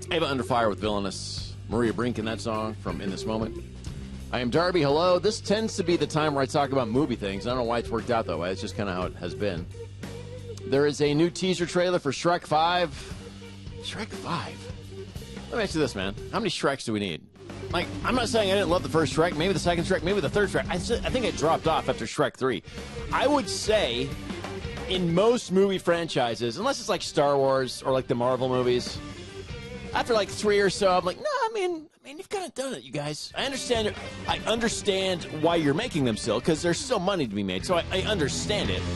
Ava Under Fire with Villainous. Maria Brink in that song from In This Moment. I am Darby. Hello. This tends to be the time where I talk about movie things. I don't know why it's worked out that way. It's just kind of how it has been. There is a new teaser trailer for Shrek 5. Shrek 5? Let me ask you this, man. How many Shreks do we need? Like, I'm not saying I didn't love the first Shrek, maybe the second Shrek, maybe the third Shrek. I think it dropped off after Shrek 3. I would say in most movie franchises, unless it's like Star Wars or like the Marvel movies, after like 3 or so, I'm like, no, I mean, you've kind of done it, you guys. I understand why you're making them still, because there's still money to be made, so I understand it.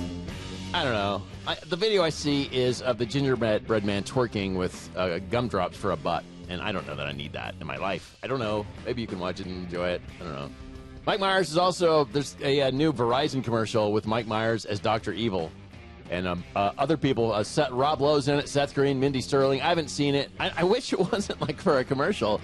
I don't know. The video I see is of the gingerbread man twerking with gumdrops for a butt, and I don't know that I need that in my life. I don't know. Maybe you can watch it and enjoy it. I don't know. Mike Myers is also, there's a new Verizon commercial with Mike Myers as Dr. Evil. And other people, Rob Lowe's in it, Seth Green, Mindy Sterling. I haven't seen it. I wish it wasn't like for a commercial.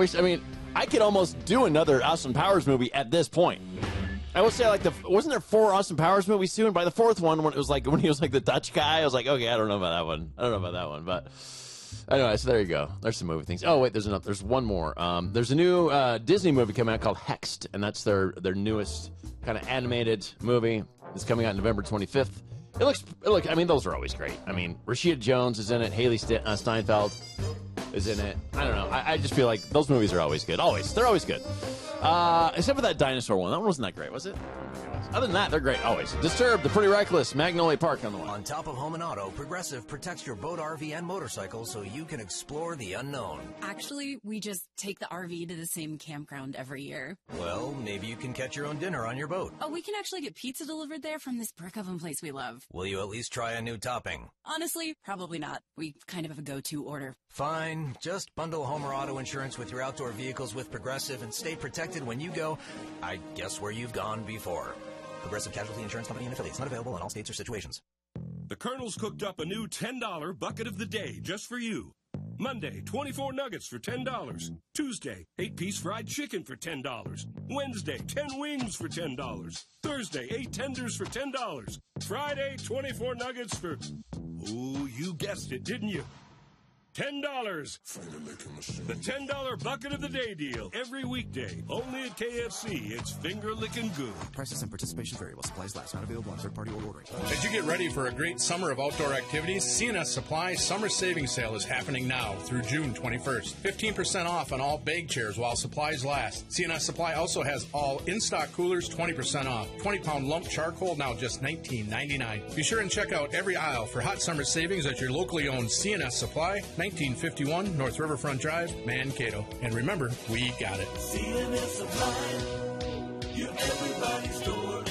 I could almost do another Austin Powers movie at this point. I will say, like, wasn't there 4 Austin Powers movies soon? By the 4th one, when he was like the Dutch guy, I was like, okay, I don't know about that one. But anyway, so there you go. There's some movie things. Oh wait, there's one more. There's a new Disney movie coming out called Hexed, and that's their newest kind of animated movie. It's coming out November 25th. It looks. I mean, those are always great. I mean, Rashida Jones is in it. Haley Steinfeld is in it. I don't know. I just feel like those movies are always good. They're always good. Except for that dinosaur one. That one wasn't that great, was it? Other than that, they're great, always. Disturbed, The Pretty Reckless, Magnolia Park on the one. On top of Home and Auto, Progressive protects your boat, RV, and motorcycle so you can explore the unknown. Actually, we just take the RV to the same campground every year. Well, maybe you can catch your own dinner on your boat. Oh, we can actually get pizza delivered there from this brick oven place we love. Will you at least try a new topping? Honestly, probably not. We kind of have a go-to order. Fine. Just bundle home or auto insurance with your outdoor vehicles with Progressive and stay protected when you go, I guess, where you've gone before. Progressive Casualty Insurance Company and affiliates. Not available in all states or situations. The Colonel's cooked up a new $10 bucket of the day just for you. Monday, 24 nuggets for $10. Tuesday, 8-piece fried chicken for $10. Wednesday, 10 wings for $10. Thursday, 8 tenders for $10. Friday, 24 nuggets for... Oh, you guessed it, didn't you? $10. The $10 bucket of the day deal. Every weekday. Only at KFC. It's finger licking good. Prices and participation variable. Supplies last. Not available on third party or ordering. As you get ready for a great summer of outdoor activities, CNS Supply Summer Savings Sale is happening now through June 21st. 15% off on all bag chairs while supplies last. CNS Supply also has all in-stock coolers 20% off. 20-pound lump charcoal now just $19.99. Be sure and check out every aisle for hot summer savings at your locally owned CNS Supply, 1951 North Riverfront Drive, Mankato. And remember, we got it. CNS Supply, your everybody's store.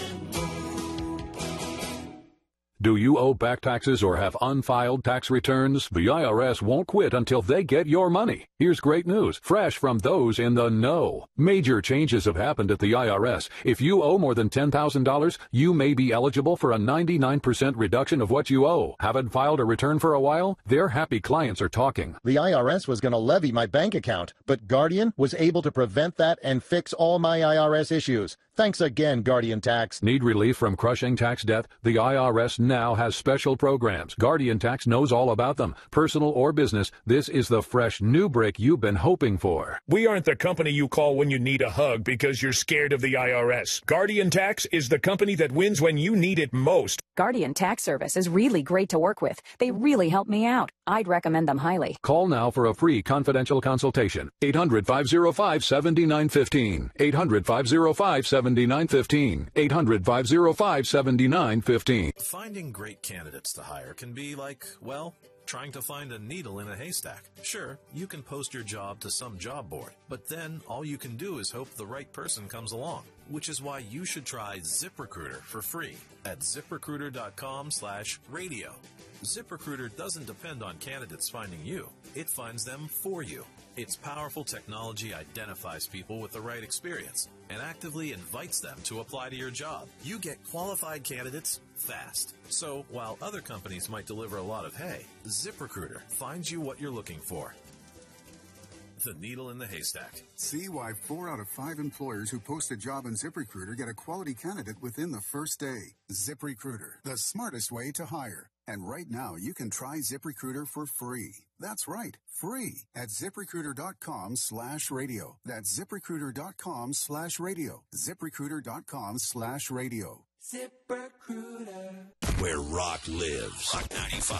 Do you owe back taxes or have unfiled tax returns? The IRS won't quit until they get your money. Here's great news, fresh from those in the know. Major changes have happened at the IRS. If you owe more than $10,000, you may be eligible for a 99% reduction of what you owe. Haven't filed a return for a while? Their happy clients are talking. The IRS was going to levy my bank account, but Guardian was able to prevent that and fix all my IRS issues. Thanks again, Guardian Tax. Need relief from crushing tax debt? The IRS now has special programs. Guardian Tax knows all about them. Personal or business, this is the fresh new break you've been hoping for. We aren't the company you call when you need a hug because you're scared of the IRS. Guardian Tax is the company that wins when you need it most. Guardian Tax Service is really great to work with. They really help me out. I'd recommend them highly. Call now for a free confidential consultation. 800-505-7915. 800-505-7915. 800-505-7915. Finding great candidates to hire can be like, well, trying to find a needle in a haystack. Sure, you can post your job to some job board, but then all you can do is hope the right person comes along, which is why you should try ZipRecruiter for free at ZipRecruiter.com/radio. ZipRecruiter doesn't depend on candidates finding you. It finds them for you. Its powerful technology identifies people with the right experience and actively invites them to apply to your job. You get qualified candidates fast. So while other companies might deliver a lot of hay, ZipRecruiter finds you what you're looking for. The needle in the haystack. See why 4 out of 5 employers who post a job on ZipRecruiter get a quality candidate within the first day. ZipRecruiter, the smartest way to hire. And right now, you can try ZipRecruiter for free. That's right, free at ZipRecruiter.com/radio. That's ZipRecruiter.com/radio. ZipRecruiter.com/radio. ZipRecruiter. Where rock lives. Rock 95.